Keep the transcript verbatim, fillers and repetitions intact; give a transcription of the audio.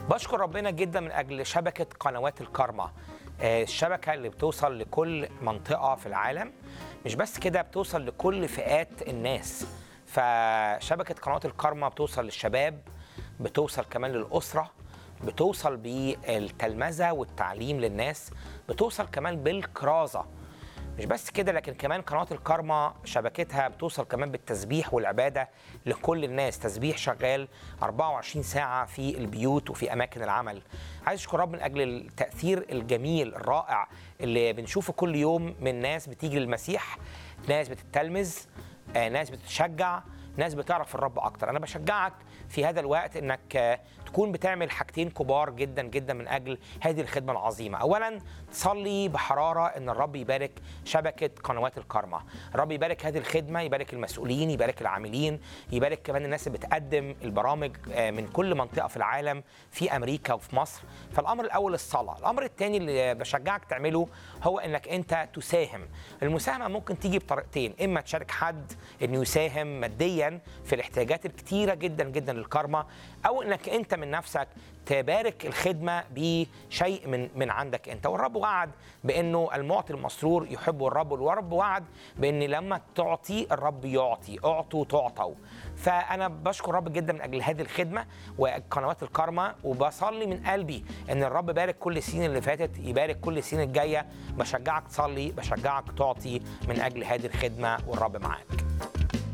بشكر ربنا جدا من أجل شبكة قنوات الكارما، الشبكة اللي بتوصل لكل منطقة في العالم. مش بس كده، بتوصل لكل فئات الناس. فشبكة قنوات الكارما بتوصل للشباب، بتوصل كمان للأسرة، بتوصل بالتلمذة والتعليم للناس، بتوصل كمان بالكرازة. مش بس كده، لكن كمان قنوات الكارما شبكتها بتوصل كمان بالتسبيح والعبادة لكل الناس. تسبيح شغال أربعة وعشرين ساعة في البيوت وفي أماكن العمل. عايز أشكر رب من أجل التأثير الجميل الرائع اللي بنشوفه كل يوم من ناس بتيجي للمسيح، ناس بتتلمذ، ناس بتتشجع، ناس بتعرف الرب أكتر. أنا بشجعك في هذا الوقت أنك تكون بتعمل حاجتين كبار جدا جدا من أجل هذه الخدمة العظيمة. أولا، تصلي بحرارة أن الرب يبارك شبكة قنوات الكارما، الرب يبارك هذه الخدمة، يبارك المسؤولين، يبارك العاملين، يبارك كمان الناس اللي بتقدم البرامج من كل منطقة في العالم، في أمريكا وفي مصر. فالأمر الأول الصلاة. الأمر الثاني اللي بشجعك تعمله هو أنك أنت تساهم. المساهمة ممكن تيجي بطريقتين، إما تشارك حد أنه يساهم ماديا في الاحتياجات الكتيرة جدا جدا للكارما، أو أنك أنت من نفسك تبارك الخدمة بشيء من من عندك أنت. والرب وعد بأنه المعطي المسرور يحبه الرب، والرب وعد بأن لما تعطي الرب يعطي، اعطوا تعطوا. فأنا بشكر الرب جدا من أجل هذه الخدمة وقنوات الكارما، وبصلي من قلبي أن الرب بارك كل السنين اللي فاتت، يبارك كل السنين الجاية. بشجعك تصلي، بشجعك تعطي من أجل هذه الخدمة، والرب معاك.